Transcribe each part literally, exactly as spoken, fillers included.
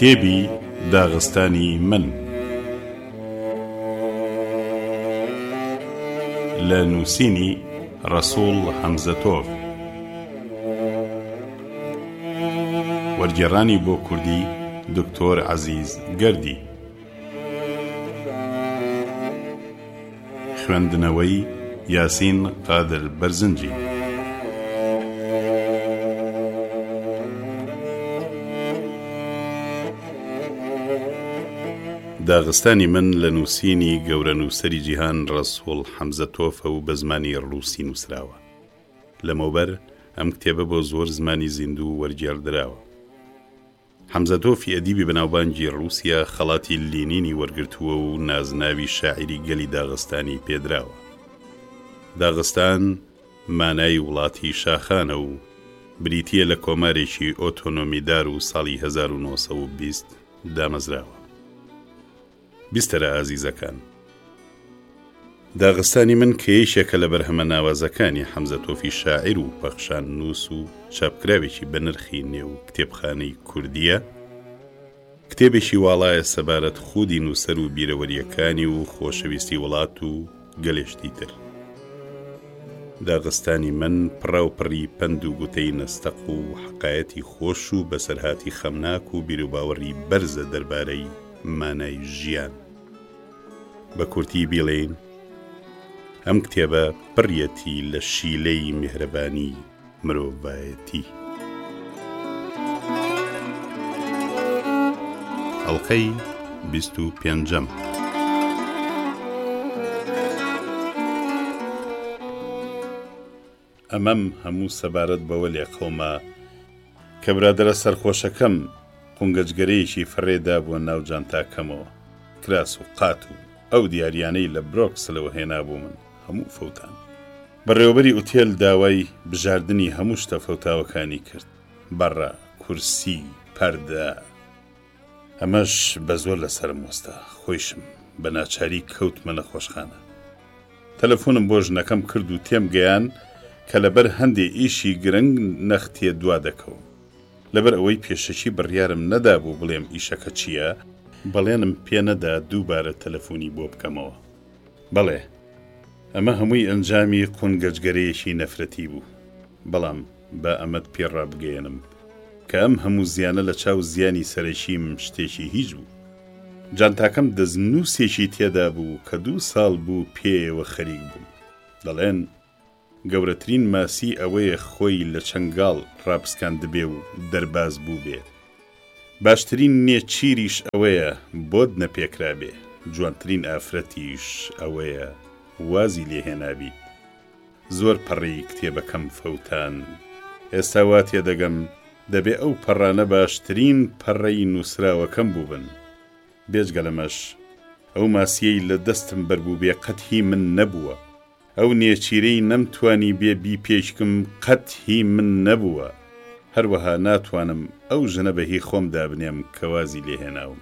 کتێبی داغستانی من لە نووسینی ڕەسوڵ حەمزەتۆڤ، وەرگێڕانی بۆ کوردی دکتۆر عەزیز گەردی، خوێندنەوەی یاسین قادر بەرزنجی. داغستانی من لە نووسینی گەورە نووسەری جیهان ڕەسوڵ حەمزەتۆڤ و بە زمانی ڕووسی نووسراوە. لەمەوبەر ئەم کتێبە بۆ زۆر زمانی زیندوو وەرگێڕدراوە. حەمزەتۆڤی ئەدیبی بەناوبانگی ڕووسیا خەڵاتی لێنینی وەرگرتووە و نازناوی شاعیری گەلی داغستانی پێدراوە. داغستان مانای وڵاتی شاخانە و بریتیە لە کۆمارێکی ئۆتۆنۆمیدار و ساڵی هەزار و نۆسەد و بیست دامەزراوە. بیستەرە ئازیزەکان، داغستانی من کەیشێکە لە بەرهەمە ناوازەکانی حەمزەتۆڤی شاعیر و پەخشان نووس و چاپکراوێکی بە نرخی نێو کتێبخانەی کوردیە، کتێبێکی واڵایە سەبارەت خودی نووسەر و بیرەوەریەکانی و خۆشەویستی وڵات و گەلێشتی تر. داغستانی من پڕاوپڕی پند و گوتەی نەستەق و حەقایەتی خۆش و بەسەرهاتی خەمناک و بیرروباوەڕی بەرزە دەربارەی مانای ژیان. بە کورتی بیڵێن، ئەم کتێبە پڕیەتی لە شیلەی میهرەبانی مرۆڤایەتی. ئەڵقەی بیست و پێنجەم. ئەمەم هەموو سەبارەت بەوە لێقەومە کە برادەرە سەرخۆشەکەم قونگەجگەرەیەکی فڕێدا بۆ ناو جانتاکەمەوە. کراس و قات و ئەو دیاریانەی لە برۆکسلەوە هێنا بوو من هەموو فەوتان. بەڕێوەبەری ئوتێل داوای بژاردننی هەموو شتە فەوتاوەکانی کرد. بەڕە، کورسی، پەردە، ئەمەش بە زۆر لەسرم وەستا. خۆیشم بە ناچاری کەوتمە نەخۆشخانە. تەلەفۆنم بۆ ژنەکەم کرد و تێم گەیان کە لەبەر هەندێ ئیشی گرنگ نەختێ دوا دەکەوم. لەبەر ئەوەی پێشەکی بڕیارم نەدا بوو بڵێم ئیشەکە چییە، بەڵێنم پێ نەدا دووبارە تەلەفۆنی بۆ بکەمەوە. بەڵێ، ئەمە هەمووی ئەنجامی قونگەجگەرەیەکی نەفرەتی بوو. بەڵام بە ئەمەت پێڕا بگەێنم کە ئەم هەموو زیانە لە چاو زیانی سەرەکیم شتێکی هیچ بوو. جانتاکەم دەستنووسێکی تێدا بوو کە دوو ساڵ بوو پێیەوە خەریک بووم. دەڵێن گەورەترین ماسی ئەوەیە خۆی لە چەنگاڵ ڕاپسکاندبێ و دەرباز بوو بێ. باشترین نێچیریش ئەوەیە بۆت نەپێکرابێ. جوانترین ئافرەتیش ئەوەیە وازی لێهێنابیت. زۆر پەڕی کتێبەکەم فەوتان. ئێستا وا تێدەگەم دەبێ ئەو پەڕانە باشترین پەڕەی نووسراوەکەم بوو بن. بێجگە لەمەش ئەو ماسیەی لە دەستم بەربوو بێ قەت هی من نەبووە. ئەو نێچیرەی نەمتوانی بێ بی پێشکم قەت هی من نەبووە. هەروەها ناتوانم ئەو ژنە بە هی خۆم دابنێم کە وازی لێهێناوم.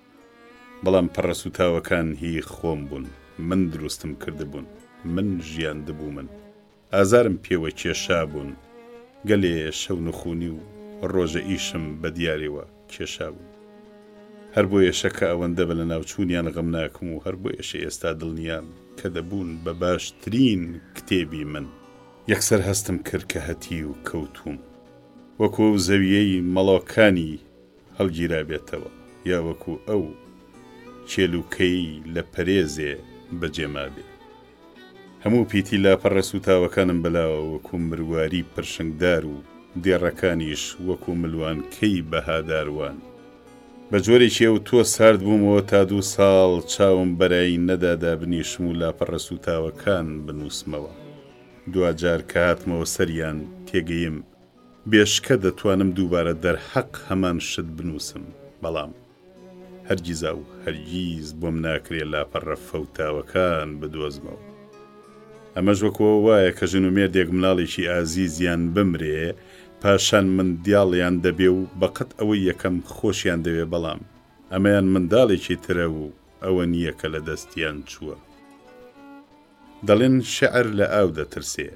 بەڵام پەڕەسوتاوەکان هی خۆم بوون. من دروستم کردبوون. من ژیاندبوو من. ئازارم پێوە کێشا بوون. گەلێ شەو نخوونی و ڕۆژە ئیشم بە دیارەوە کێشا بوون. هەر بۆ یەشەکە ئەوەندە بە لە ناوچوونیان غەم ناکەم و هەر بۆ یەشە ئێستا دڵنیام کە دەبوون بە باشترین کتێبی من. یەکسەر هەستم کرد کە هەتی و کەوتوم، وەکو ئەو زەویەی مەڵۆکانی هەڵگیرا بێتەوە، یا وەکو ئەو چێلوکەی لە پەرێزێ بەجێما بێ. هەموو پیتی لاپەڕە سوتاوەکانم بەلاوە وەکو مرواری پرشنگدار و دێڕەکانیش وەکو ملوانکەی بەهاداروان. بە جۆرێکی ئەو تۆ سارد بوومەوە تا دوو ساڵ چاوم بەرایی نەدادا بنیشم و لاپەڕە سوتاوەکان بنووسمەوە. دوجار کە هاتمەوە سەریان تێگەیم بێشکە دەتوانم دووبارە دەرحەق هەمان شت بنووسم. بەڵام هەرگیزا و هەرگیز بۆم ناکرێت لاپەڕە فەوتاوەکان بدۆزمەوە. ئەمەش وەکەوە وایە کە ژن و مێردێک مناڵێکی ئازیزیان بمرێ، پاشان منداڵیان دەبێ و بەقەت ئەوەی یەکەم خۆشیان دەوێ. بەڵام ئەمەیان منداڵێکی ترە و ئەوە نییە کە لە دەستیان چووە. دەڵێن شەعر لە ئاو دەترسێ.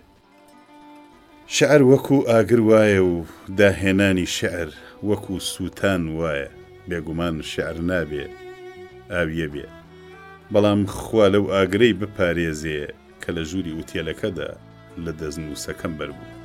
شعر وەکو ئاگر وایە و داهێنانی شعر وەکو سووتان وایە. بێگومان شێعر نابێ ئاویە بێ، بەڵام خوا لەو ئاگرەی بپارێزێ کە لە ژووری ئوتێلەکەدا لە دەستنووسەکەم بەربوو.